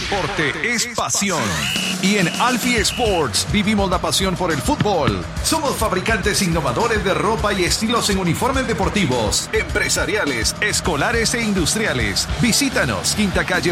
deporte es pasión. Y en Alfie Sports vivimos la pasión por el fútbol. Somos fabricantes innovadores de ropa y estilos en uniformes deportivos, empresariales, escolares e industriales. Visítanos, Quinta Calle